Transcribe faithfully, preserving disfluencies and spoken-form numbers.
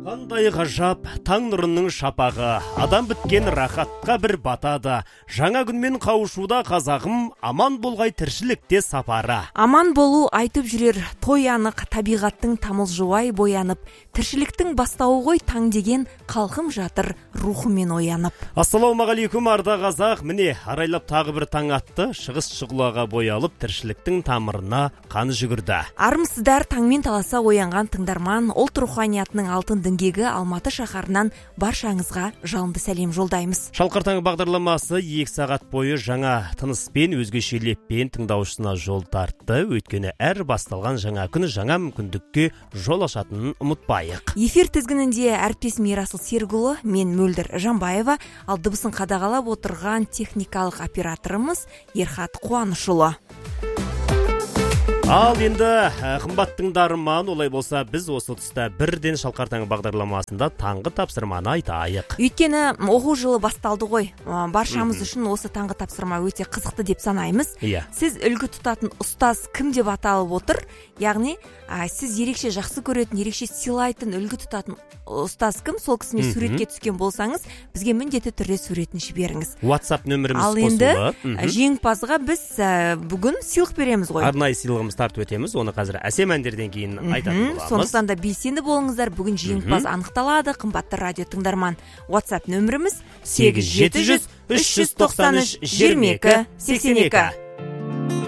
Қандай ғажап, таң нұрының шапағы, адам біткен рахатқа бір батады. Жаңа күнмен қауышуда қазағым, аман болғай тіршілікте сапары. Аман болу айтып жүрер, той анық, табиғаттың тамылжуай боянып, тіршіліктің бастауы ғой таң деген, қалқым жатыр рухымен оянып. Ассалаумағалейкум арда қазақ, міне арайлап тағы бір таң атты, шығыс шұғылаға боялып, тіршіліктің тамырына қаны жүгірді. Армысыздар, таңмен таласа оянған тыңдарман, ұлт руханиятының алтын діңгегі Алматы шаһарынан баршаңызға жалынды сәлем жолдаймыз. Шалқар таңы бағдарламасы екі сағат бойы жаңа тыныспен, өзгеше леппен тыңдаушысына жол тартты. Өйткені әр басталған жаңа күні жаңа мүмкіндікке жол ашатынын ұмытпайық. Эфир тізгінінде әріптесім Ерасыл Серікұлы, мен Мөлдір Жанбаева, ал дыбысын қадағалап отырған техникалық операторымыз Ерхат Қуанышұлы. Ал енді қымбат тыңдарман, олай болса біз осы тұста бірден Шалқар таңы бағдарламасында таңғы тапсырманы айтайық. Өйткені оқу жылы басталды ғой. Баршамыз үшін осы таңғы тапсырма өте қызықты деп санаймыз. Иә. Сіз үлгі тұтатын ұстаз кім деп аталып отыр? Яғни, сіз ерекше жақсы көретін, ерекше сыйлайтын, үлгі тұтатын ұстаз кім? Сол кісіне суретке түскен болсаңыз, бізге міндетті түрде суретін жіберіңіз. WhatsApp нөміріміз қосылды. Ал енді жеңімпазға біз бүгін сыйлық береміз ғой. Арнайы сыйлығымыз тартып өтеміз, оны қазір әсем әндерден кейін айтатын боламыз. Сондықтан да белсенді болыңыздар, бүгін жеңімпаз анықталады. Қымбатты радио тыңдарман, WhatsApp нөміріміз сегіз жеті жүз үш жүз тоқсан үш жиырма екі сексен екі.